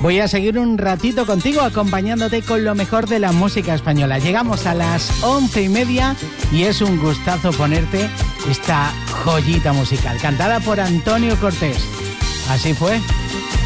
Voy a seguir un ratito contigo acompañándote con lo mejor de la música española. Llegamos a las 11:30 y es un gustazo ponerte esta joyita musical, cantada por Antonio Cortés. Así fue.